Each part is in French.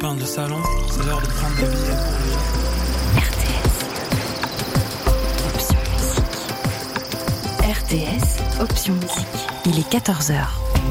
Pain de salon, c'est l'heure de prendre des billets pour les gens. RTS, option musique. Il est 14h.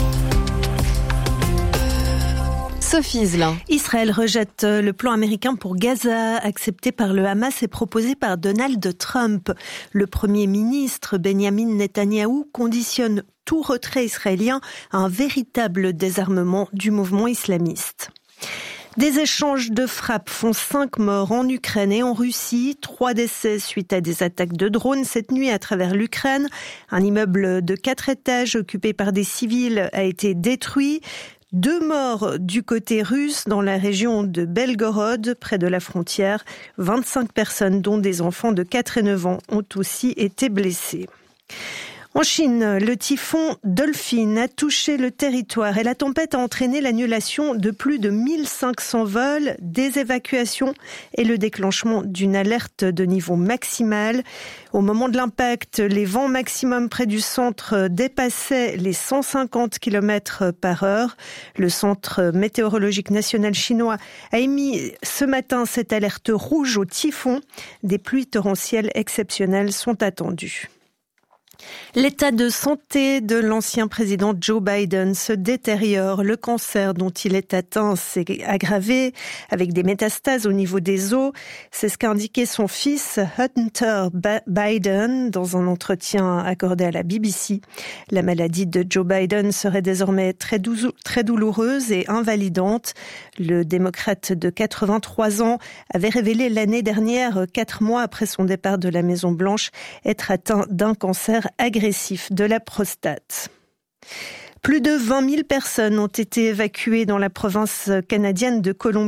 Sophie Zlin. Israël rejette le plan américain pour Gaza, accepté par le Hamas et proposé par Donald Trump. Le Premier ministre Benjamin Netanyahou conditionne tout retrait israélien à un véritable désarmement du mouvement islamiste. Des échanges de frappes font 5 morts en Ukraine et en Russie, 3 décès suite à des attaques de drones cette nuit à travers l'Ukraine. Un immeuble de 4 étages occupé par des civils a été détruit. 2 morts du côté russe dans la région de Belgorod, près de la frontière. 25 personnes, dont des enfants de 4 et 9 ans, ont aussi été blessées. En Chine, le typhon Dolphin a touché le territoire et la tempête a entraîné l'annulation de plus de 1500 vols, des évacuations et le déclenchement d'une alerte de niveau maximal. Au moment de l'impact, les vents maximums près du centre dépassaient les 150 km/h. Le Centre météorologique national chinois a émis ce matin cette alerte rouge au typhon. Des pluies torrentielles exceptionnelles sont attendues. L'état de santé de l'ancien président Joe Biden se détériore. Le cancer dont il est atteint s'est aggravé avec des métastases au niveau des os. C'est ce qu'a indiqué son fils Hunter Biden dans un entretien accordé à la BBC. La maladie de Joe Biden serait désormais très douloureuse et invalidante. Le démocrate de 83 ans avait révélé l'année dernière, 4 mois après son départ de la Maison-Blanche, être atteint d'un cancer agressif de la prostate. Plus de 20 000 personnes ont été évacuées dans la province canadienne de Colombie